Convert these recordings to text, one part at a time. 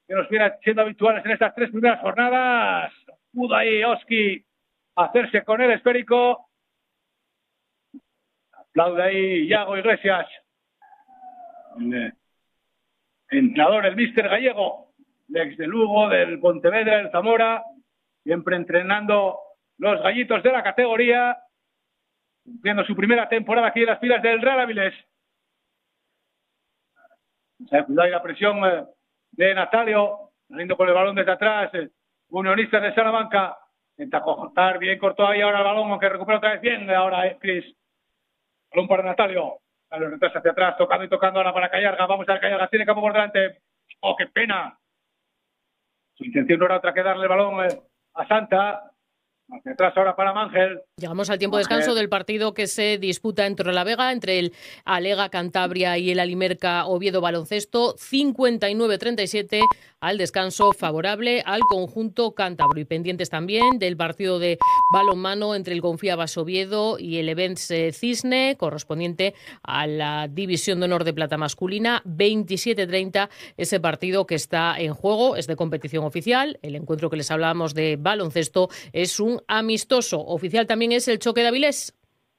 que nos vienen siendo habituales en estas 3 primeras jornadas. Pudo ahí Oski hacerse con el esférico. Aplaude ahí Iago Iglesias, el entrenador, el míster gallego, ex de Lugo, del Pontevedra, del Zamora, siempre entrenando los gallitos de la categoría, cumpliendo su primera temporada aquí en las filas del Real Avilés. Cuidado ahí la presión de Natalio, saliendo con el balón desde atrás, Unionistas de Salamanca, intenta cortar, bien cortó ahí ahora el balón, aunque recupera otra vez bien, ahora Chris. Balón para Natalio, lo retrasa hacia atrás, tocando y tocando ahora para Callarga, vamos a ver, Callarga tiene campo por delante, oh, qué pena. Su intención no era otra que darle el balón a Santa. Hacia atrás ahora para Mangel. Llegamos al tiempo de descanso del partido que se disputa en Torrelavega entre el Alega Cantabria y el Alimerca Oviedo Baloncesto. 59-37 al descanso, favorable al conjunto cántabro. Y pendientes también del partido de balonmano entre el Confiabas Oviedo y el Events Cisne, correspondiente a la División de Honor de Plata masculina. 27-30 ese partido que está en juego, es de competición oficial. El encuentro que les hablábamos de baloncesto es un amistoso. Oficial también es el choque de Avilés.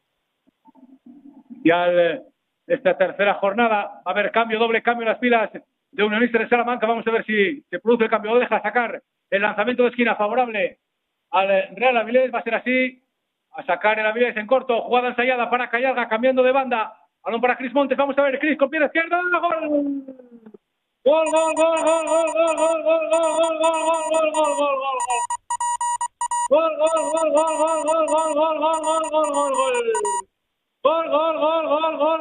Y esta tercera jornada va a haber cambio, doble cambio en las filas de Unionistas de Salamanca. Vamos a ver si se produce el cambio o deja sacar el lanzamiento de esquina favorable al Real Avilés. Va a ser así, a sacar el Avilés en corto, jugada ensayada para Callarga, cambiando de banda, balón para Cris Montes. Vamos a ver, Cris con pie izquierda, gol. Gol, gol, gol, gol, gol, gol, gol, gol, gol, gol, gol, gol, gol, gol, gol. Gol, gol, gol, gol, gol, gol, gol, gol, gol, gol, gol, gol, gol. Gol, gol, gol, gol, gol,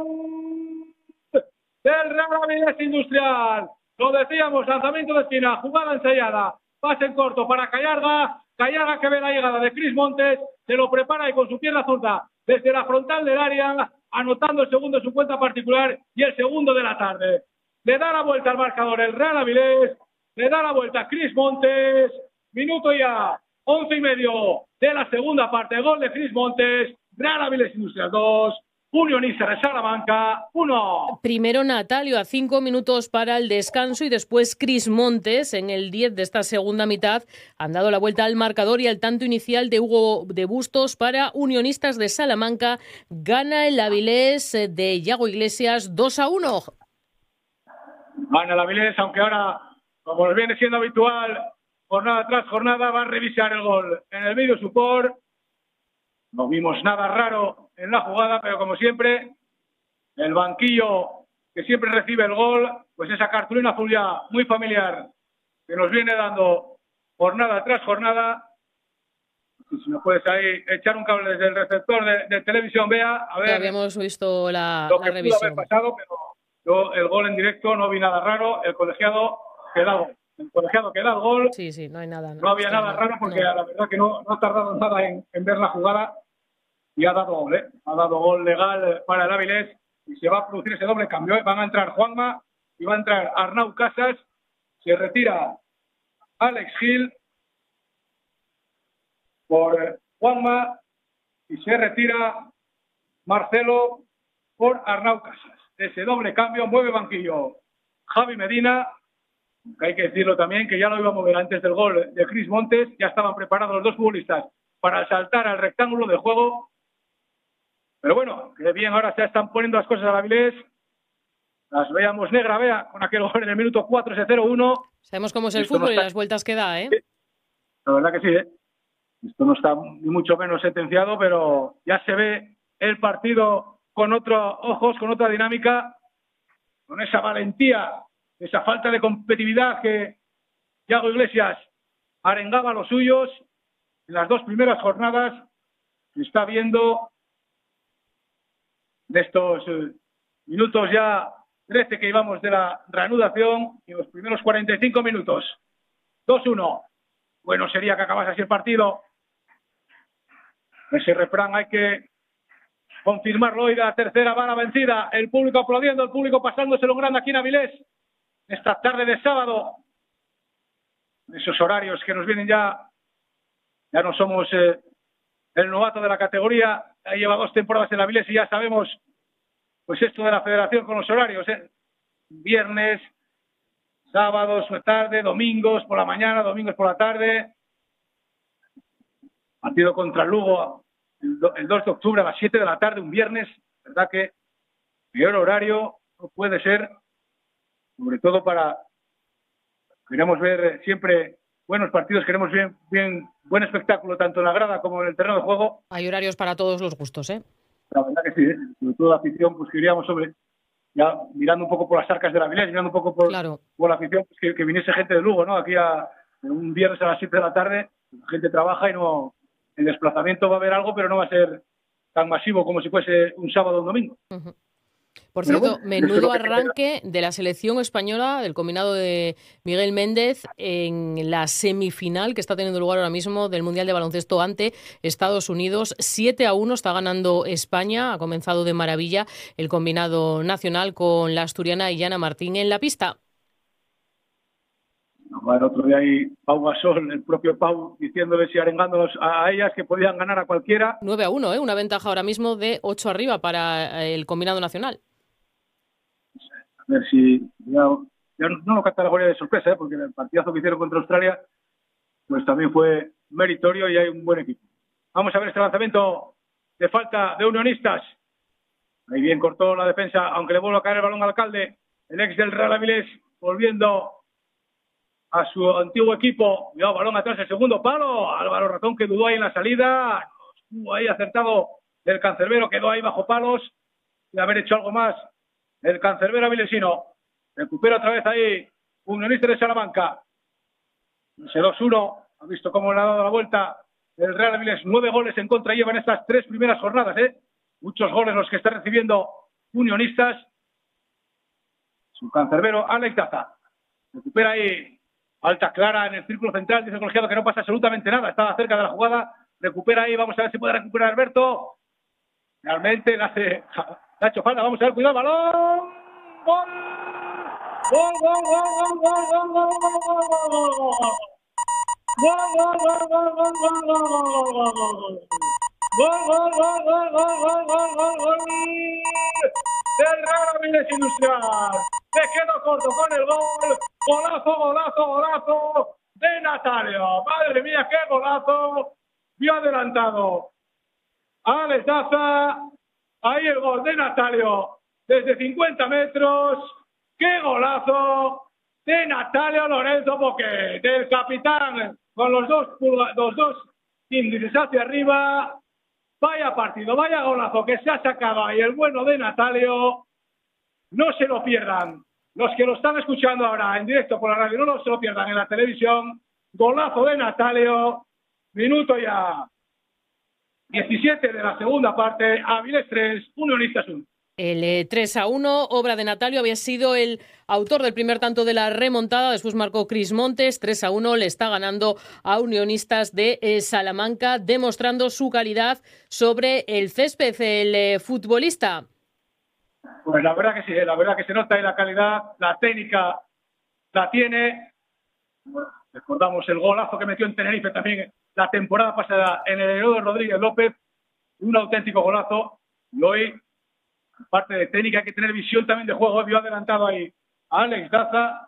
gol. Del Real Avilés Industrial. Lo decíamos, lanzamiento de esquina, jugada ensayada, pase en corto para Callarga. Callarga que ve la llegada de Cris Montes, se lo prepara y con su pierna zurda desde la frontal del área, anotando el segundo de su cuenta particular y el segundo de la tarde. Le da la vuelta al marcador el Real Avilés, le da la vuelta a Cris Montes. Minuto ya 11:30 de la segunda parte. Gol de Cris Montes. Real Avilés Industrial 2, Unionistas de Salamanca 1. Primero Natalio a 5 minutos para el descanso y después Cris Montes en el 10 de esta segunda mitad han dado la vuelta al marcador y al tanto inicial de Hugo de Bustos para Unionistas de Salamanca. Gana el Avilés de Iago Iglesias 2-1. Gana el Avilés, aunque ahora, como nos viene siendo habitual, jornada tras jornada, va a revisar el gol en el video support. No vimos nada raro en la jugada, pero como siempre, el banquillo que siempre recibe el gol, pues esa cartulina azul ya muy familiar que nos viene dando jornada tras jornada. Si nos puedes ahí echar un cable desde el receptor de televisión, vea, a ver. Ya habíamos visto la lo que revisión. pudo haber pasado, pero yo el gol en directo no vi nada raro. El colegiado que da el gol. Sí, no hay nada. No había nada raro porque la verdad que no ha tardado nada en ver la jugada. Y ha dado gol, ha dado gol legal para el Avilés y se va a producir ese doble cambio. Van a entrar Juanma y va a entrar Arnau Casas. Se retira Alex Gil por Juanma y se retira Marcelo por Arnau Casas. Ese doble cambio mueve banquillo Javi Medina, que hay que decirlo también, que ya lo iba a mover antes del gol de Cris Montes. Ya estaban preparados los dos futbolistas para saltar al rectángulo de juego. Pero bueno, que bien, ahora se están poniendo las cosas a la Avilés. Las veamos negra, vea, con aquel gol en el minuto 4, ese 0-1. Sabemos cómo es el fútbol y las vueltas que da, ¿eh? La verdad que sí, ¿eh? Esto no está ni mucho menos sentenciado, pero ya se ve el partido con otros ojos, con otra dinámica, con esa valentía, esa falta de competitividad que Iago Iglesias arengaba a los suyos en las 2 primeras jornadas. Se está viendo de estos minutos ya 13 que íbamos de la reanudación y los primeros 45 minutos. 2-1. Bueno sería que acabase así el partido. Ese refrán hay que confirmarlo hoy. De la tercera bala vencida. El público aplaudiendo, el público pasándoselo grande aquí en Avilés. Esta tarde de sábado. Esos horarios que nos vienen ya no somos el novato de la categoría. Ya lleva 2 temporadas en Avilés y ya sabemos pues esto de la federación con los horarios, viernes, sábados por tarde, domingos por la mañana, domingos por la tarde. Partido contra el Lugo el 2 de octubre a las 7 de la tarde, un viernes. Verdad que peor horario no puede ser, sobre todo queremos ver siempre buenos partidos, queremos buen espectáculo tanto en la grada como en el terreno de juego. Hay horarios para todos los gustos, ¿eh? La verdad que sí, ¿eh? Sobre todo la afición, pues queríamos ya mirando un poco por las arcas de la Avilés, mirando un poco por la afición, pues que viniese gente de Lugo, ¿no? Aquí un viernes a las 7 de la tarde, la gente trabaja y no, el desplazamiento va a haber algo, pero no va a ser tan masivo como si fuese un sábado o un domingo. Uh-huh. Por cierto, menudo arranque de la selección española, del combinado de Miguel Méndez, en la semifinal que está teniendo lugar ahora mismo del Mundial de Baloncesto ante Estados Unidos. 7-1 está ganando España. Ha comenzado de maravilla el combinado nacional con la asturiana Iyana Martín en la pista. El otro día ahí Pau Gasol, el propio Pau, diciéndoles y arengándolos a ellas que podían ganar a cualquiera. 9-1, una ventaja ahora mismo de 8 arriba para el combinado nacional. A ver si ya no lo catalogaría de sorpresa, porque el partidazo que hicieron contra Australia pues también fue meritorio y hay un buen equipo. Vamos a ver este lanzamiento de falta de Unionistas. Ahí bien cortó la defensa, aunque le vuelve a caer el balón al Alcalde, el ex del Real Avilés, volviendo a su antiguo equipo. Cuidado, balón atrás, el segundo palo. Álvaro Ratón, que dudó ahí en la salida. Estuvo ahí acertado el cancerbero, quedó ahí bajo palos. De haber hecho algo más el cancerbero avilesino. Recupera otra vez ahí Unionista de Salamanca. Ese 2-1. Ha visto cómo le ha dado la vuelta el Real Avilés. 9 goles en contra llevan estas 3 primeras jornadas, ¿eh? Muchos goles los que está recibiendo Unionistas. Su cancerbero, Alex Daza. Recupera ahí. Falta clara en el círculo central. Dice el colegiado que no pasa absolutamente nada. Estaba cerca de la jugada. Recupera ahí. Vamos a ver si puede recuperar Alberto. Realmente le ha hecho falta. Vamos a ver. Cuidado. Balón. ¡Gol! ¡Gol, gol, gol, gol, gol, gol, gol, gol, gol, gol! ¡Gol, gol, gol, gol, gol, gol, gol, gol, gol! ¡Gol, gol, gol, gol, gol, gol, gol, gol, gol! Del Real Avilés Industrial. Se quedó corto con el gol. Golazo, golazo, golazo de Natalio. Madre mía, qué golazo. Vio adelantado Alex Daza. Ahí el gol de Natalio desde 50 metros. ¡Qué golazo de Natalio Lorenzo Boquet! Del capitán con los dos índices hacia arriba. Vaya partido, vaya golazo que se ha sacado ahí el bueno de Natalio. No se lo pierdan. Los que lo están escuchando ahora en directo por la radio, no se lo pierdan en la televisión. Golazo de Natalio. Minuto ya 17 de la segunda parte. Avilés 3, Unionistas 1. El 3-1, obra de Natalio, había sido el autor del primer tanto de la remontada, después marcó Cris Montes. 3-1 le está ganando a Unionistas de Salamanca, demostrando su calidad sobre el césped, el futbolista. Pues la verdad que sí, la verdad que se nota ahí la calidad, la técnica la tiene. Recordamos el golazo que metió en Tenerife también la temporada pasada en el Heródoto Rodríguez López, un auténtico golazo. Y hoy, aparte de técnica, hay que tener visión también de juego. Vio adelantado ahí a Alex Daza.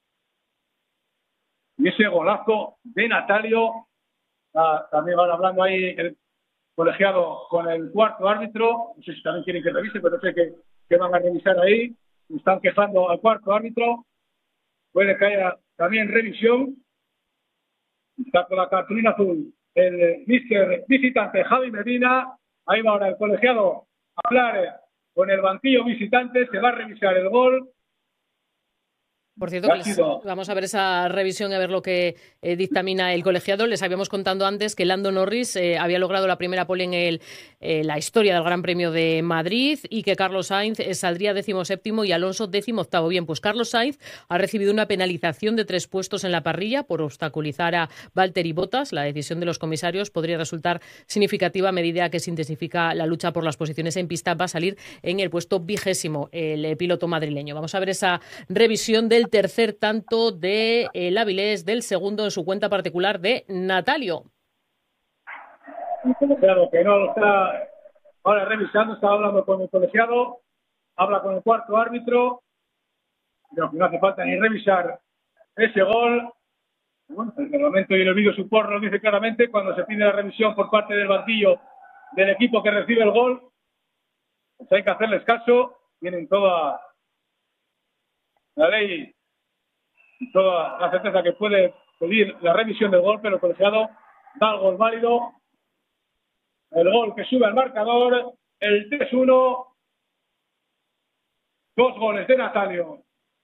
Y ese golazo de Natalio. También van hablando ahí el colegiado con el cuarto árbitro. No sé si también quieren que revise, pero sé que van a revisar ahí. Están quejando al cuarto árbitro. Puede que haya también revisión. Está con la cartulina azul el míster visitante Javi Medina. Ahí va ahora el colegiado a hablar con el banquillo visitante. Se va a revisar el gol. Por cierto, vamos a ver esa revisión y a ver lo que dictamina el colegiado. Les habíamos contado antes que Lando Norris había logrado la primera pole en la historia del Gran Premio de Madrid y que Carlos Sainz saldría 17º y Alonso 18º. Bien, pues Carlos Sainz ha recibido una penalización de 3 puestos en la parrilla por obstaculizar a Valtteri Bottas. La decisión de los comisarios podría resultar significativa a medida que se intensifica la lucha por las posiciones en pista. Va a salir en el puesto 20º el piloto madrileño. Vamos a ver esa revisión del tercer tanto de el Avilés, del segundo en su cuenta particular de Natalio. El colegiado que no lo está ahora revisando, está hablando con el colegiado, habla con el cuarto árbitro, pero que no hace falta ni revisar ese gol. Bueno, el reglamento y el vídeo support lo dice claramente: cuando se pide la revisión por parte del banquillo del equipo que recibe el gol, pues hay que hacerles caso. Tienen toda la ley y toda la certeza que puede pedir la revisión del gol, pero el colegiado da el gol válido. El gol que sube al marcador, el 3-1. 2 goles de Natalio.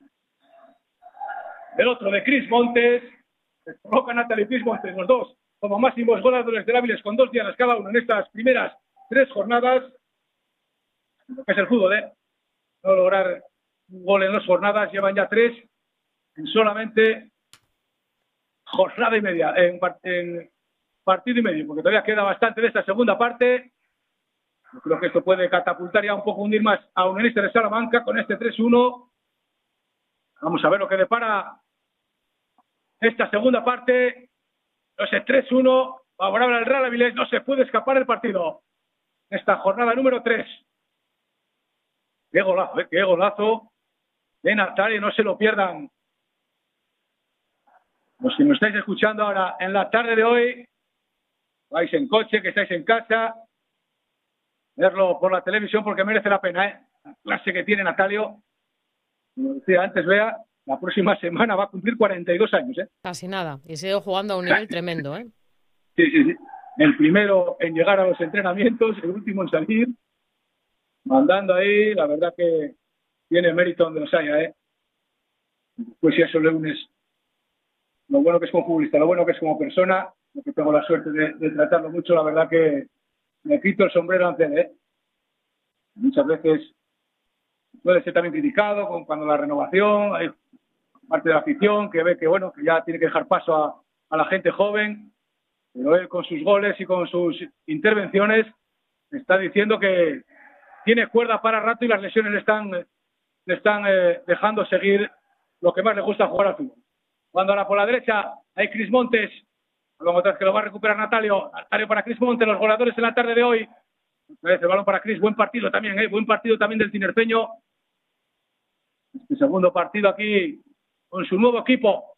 El otro de Cris Montes. Se coloca Natalio y Cris Montes, los dos como máximos goleadores del Áviles, con 2 dianas cada uno en estas primeras 3 jornadas. Lo que es el fútbol, no lograr un gol en 2 jornadas, llevan ya 3 en solamente jornada y media, en partido y medio, porque todavía queda bastante de esta segunda parte. Yo creo que esto puede catapultar ya un poco, hundir más a Unionistas de Salamanca con este 3-1. Vamos a ver lo que depara esta segunda parte. Ese 3-1 favorable al Real Avilés. No se puede escapar el partido. Esta jornada número 3. Qué golazo de Natalio, no se lo pierdan. Los que me estáis escuchando ahora en la tarde de hoy, vais en coche, que estáis en casa, verlo por la televisión porque merece la pena, La clase que tiene Natalio. Como decía antes, vea, la próxima semana va a cumplir 42 años, Casi nada. Y sigue jugando a un nivel tremendo, Sí. El primero en llegar a los entrenamientos, el último en salir, mandando ahí. La verdad que tiene mérito donde los haya, Pues si a eso le unes lo bueno que es como futbolista, lo bueno que es como persona, lo que tengo la suerte de tratarlo mucho, la verdad que me quito el sombrero ante él, Muchas veces puede ser también criticado cuando la renovación, hay parte de la afición que ve que, bueno, que ya tiene que dejar paso a la gente joven, pero él con sus goles y con sus intervenciones está diciendo que tiene cuerda para rato y las lesiones le están dejando seguir lo que más le gusta, jugar al fútbol. Cuando ahora por la derecha hay Cris Montes, luego otra vez que lo va a recuperar Natalio para Cris Montes, los goleadores en la tarde de hoy. El balón para Cris, buen partido también, buen partido también del tinerfeño. Este segundo partido aquí con su nuevo equipo.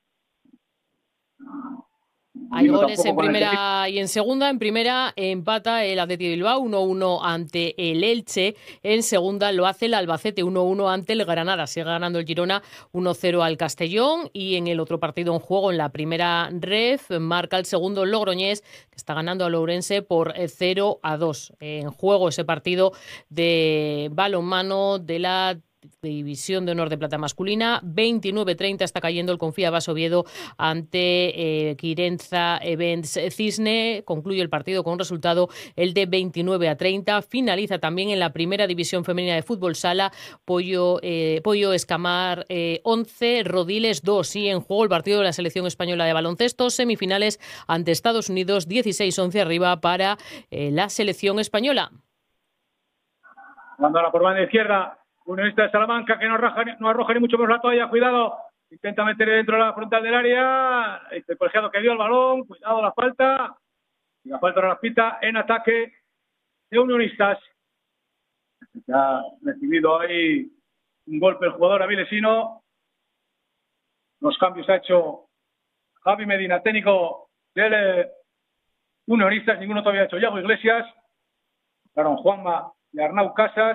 Hay goles en primera y en segunda. En primera empata el Athletic Bilbao 1-1 ante el Elche. En segunda lo hace el Albacete 1-1 ante el Granada. Sigue ganando el Girona 1-0 al Castellón. Y en el otro partido en juego, en la primera ref, marca el segundo Logroñés, que está ganando al Ourense por 0-2. En juego ese partido de balonmano de la División de Honor de Plata masculina. 29-30 está cayendo el Confía Oviedo ante Quirenza Events Cisne. Concluye el partido con un resultado, el de 29-30. Finaliza también en la primera división femenina de fútbol sala, Pollo Escamar 11, Rodiles 2. Y en juego el partido de la selección española de baloncesto, semifinales ante Estados Unidos, 16-11 arriba para la selección española. Cuando ahora por banda izquierda, Unionista de Salamanca, que no arroja ni mucho menos la toalla. Cuidado, intenta meter dentro de la frontal del área. El colegiado que dio el balón, cuidado la falta. Y la falta no la pita en ataque de Unionistas. Ya ha recibido ahí un golpe el jugador avilesino. Los cambios ha hecho Javi Medina, técnico del Unionistas. Ninguno todavía ha hecho Yago Iglesias. Claro, Juanma y Arnau Casas.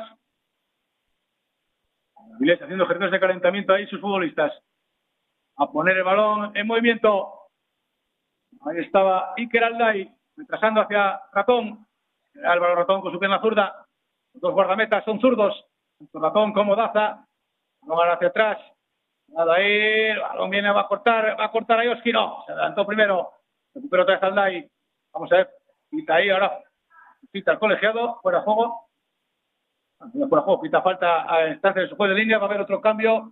Avilés haciendo ejercicios de calentamiento ahí sus futbolistas. A poner el balón en movimiento. Ahí estaba Iker Alday, retrasando hacia Ratón. Álvaro Ratón con su pierna zurda. Los dos guardametas son zurdos. Tanto Ratón como Daza. Van hacia atrás. Nada ahí. El balón viene, va a cortar a Yoski. No, se adelantó primero. Recupera otra vez Alday. Vamos a ver. Pita ahí ahora. Pita el colegiado. Fuera de juego. Fuera de juego. Pita falta a instancia de su juego de línea. Va a haber otro cambio.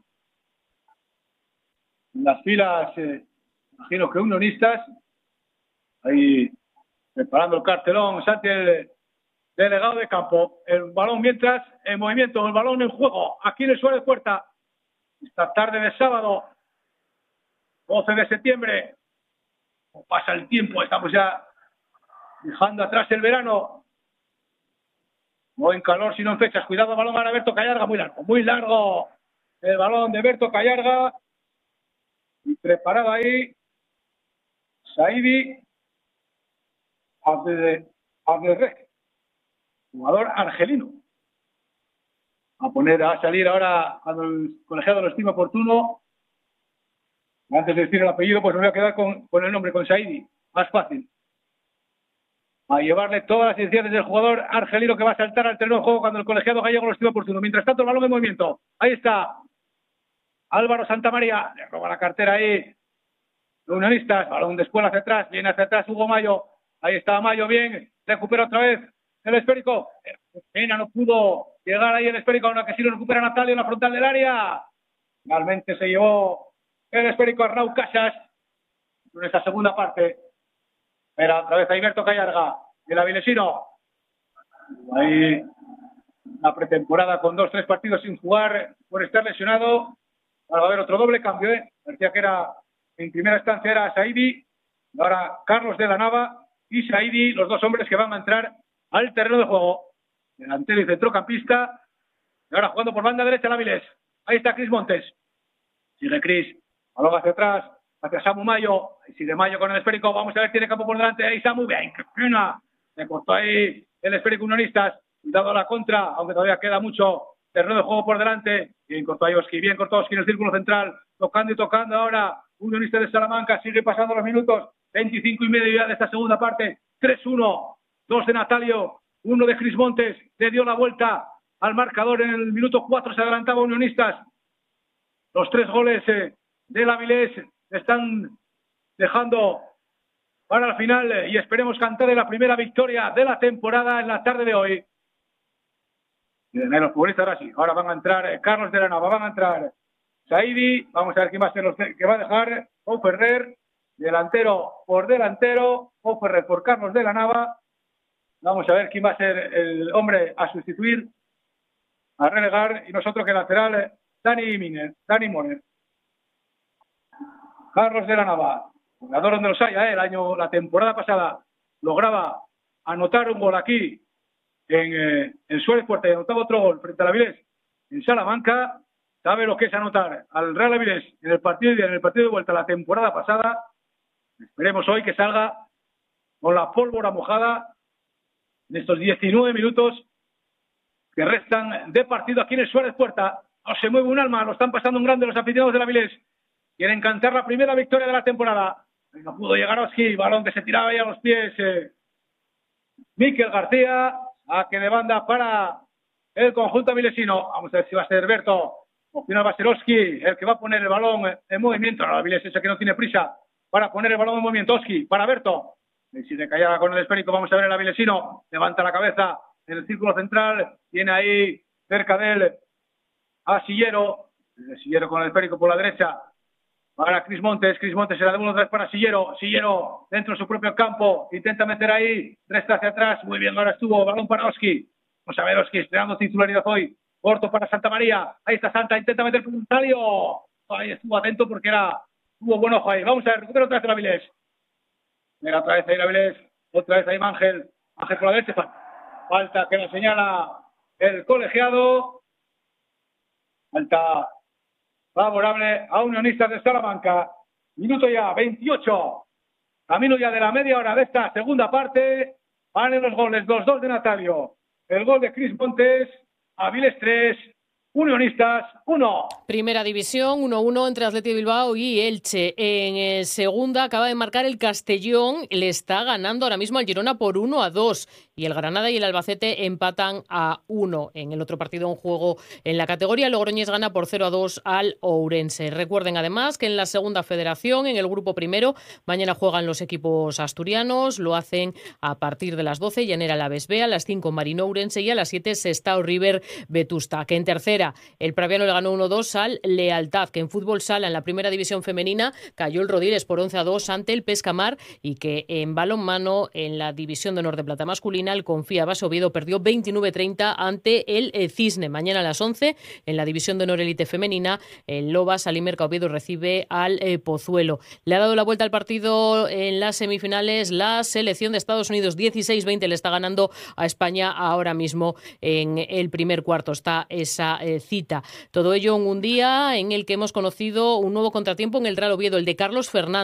En las filas, imagino que unionistas. Ahí preparando el cartelón, Santi, el delegado de campo. El balón mientras en movimiento, el balón en juego. Aquí en el Suárez Puerta. Esta tarde de sábado, 12 de septiembre. Pasa el tiempo, estamos ya dejando atrás el verano. No en calor, sino en fechas. Cuidado, el balón para Berto Callarga, muy largo. El balón de Berto Callarga. Y preparado ahí Saidi Abdelrek, jugador argelino. A salir ahora cuando el colegiado lo estime oportuno. Antes de decir el apellido, pues me voy a quedar con el nombre, con Saidi. Más fácil. A llevarle todas las iniciativas del jugador argelino que va a saltar al terreno de juego cuando el colegiado gallego lo estime oportuno. Mientras tanto, el balón en movimiento. Ahí está Álvaro Santamaría. Le roba la cartera ahí. Unionistas. Balón después hacia atrás. Viene hacia atrás Hugo Mayo. Ahí está Mayo bien. Recupera otra vez el esférico. Pena, no pudo llegar ahí el esférico. Ahora que sí lo recupera Natalio en la frontal del área. Finalmente se llevó el esférico a Arnau Casas en esta segunda parte. Era otra vez Alberto Callarga, el avilesino. Ahí la pretemporada con 2-3 partidos sin jugar por estar lesionado. Ahora va a haber otro doble cambio, Parecía que era, en primera instancia era Saidi, ahora Carlos de la Nava y Saidi, los dos hombres que van a entrar al terreno de juego. Delantero y centrocampista. Y ahora jugando por banda derecha el Avilés. Ahí está Cris Montes. Sigue Cris. Balón hacia atrás. Hacia Samu Mayo. Ahí sigue Mayo con el esférico. Vamos a ver, tiene campo por delante. Ahí Samu. Bien. Se cortó ahí el esférico Unionistas. Dado a la contra, aunque todavía queda mucho terreno de juego por delante. Bien cortó ahí Oski. Bien cortó Oski en el círculo central. Tocando y tocando ahora. Unionistas de Salamanca. Sigue pasando los minutos. 25 y medio ya de esta segunda parte. 3-1. 2 de Natalio. 1 de Cris Montes. Le dio la vuelta al marcador en el minuto 4. Se adelantaba Unionistas. Los 3 goles del Avilés están dejando para el final y esperemos cantar en la primera victoria de la temporada en la tarde de hoy. Y de los futbolistas ahora sí. Ahora van a entrar Carlos de la Nava, van a entrar Saidi. Vamos a ver quién va a ser los que va a dejar. Pau Ferrer, delantero por delantero. Pau Ferrer por Carlos de la Nava. Vamos a ver quién va a ser el hombre a sustituir, a relegar. Y nosotros que lateral, Dani Moner. Carlos de la Nava, jugador donde los haya, la temporada pasada lograba anotar un gol aquí en Suárez Puerta y anotaba otro gol frente al Avilés en Salamanca. Sabe lo que es anotar al Real Avilés en el partido de vuelta la temporada pasada. Esperemos hoy que salga con la pólvora mojada en estos 19 minutos que restan de partido aquí en el Suárez Puerta. No se mueve un alma, lo están pasando un grande los aficionados del Avilés. Quieren cantar la primera victoria de la temporada. No pudo llegar Oski, balón que se tiraba ahí a los pies. Miquel García, saque de banda para el conjunto avilesino. Vamos a ver si va a ser Berto. Al final va a ser Oski el que va a poner el balón en movimiento. El Avilés ese que no tiene prisa para poner el balón en movimiento. Oski para Berto. Si se callaba con el esférico, vamos a ver el avilesino. Levanta la cabeza en el círculo central. Tiene ahí cerca de él a Sillero. Sillero con el esférico por la derecha. Para Cris Montes se la devuelve otra vez para Sillero dentro de su propio campo, intenta meter ahí, resta hacia atrás, muy bien, ahora estuvo, balón para Oski. Vamos a ver Oski, estrenando titularidad hoy, corto para Santamaría, ahí está Santa, intenta meter por un talio, ahí estuvo atento porque tuvo buen ojo ahí, vamos a ver, recupera otra vez el Avilés. Mira otra vez ahí el Avilés, otra vez ahí Ángel por la derecha, falta que le señala el colegiado, falta favorable a Unionistas de Salamanca. Minuto ya 28. Camino ya de la media hora de esta segunda parte. Van en los goles, los 2 de Natalio. El gol de Cris Montes. Avilés 3. Unionistas 1. Primera división, 1-1 entre Athletic de Bilbao y Elche. En segunda acaba de marcar el Castellón, le está ganando ahora mismo al Girona por 1-2 y el Granada y el Albacete empatan a 1. En el otro partido en juego en la categoría, Logroñés gana por 0-2 al Ourense. Recuerden además que en la segunda federación, en el grupo primero, mañana juegan los equipos asturianos, lo hacen a partir de las 12, Llanera Alavés B, a las 5 Marino Ourense y a las 7 Sestao River Vetusta. Que en tercera el Praviano le ganó 1-2 al Lealtad, que en fútbol sala en la primera división femenina cayó el Rodiles por 11-2 ante el Pescamar y que en balonmano en la división de honor de plata masculina el Confía Base Oviedo perdió 29-30 ante el Cisne. Mañana a las 11 en la división de honor élite femenina el Lobas Alimerca Oviedo recibe al Pozuelo. Le ha dado la vuelta al partido en las semifinales la selección de Estados Unidos, 16-20 le está ganando a España ahora mismo en el primer cuarto. Está esa cita. Todo ello en un día en el que hemos conocido un nuevo contratiempo en el Real Oviedo, el de Carlos Fernández.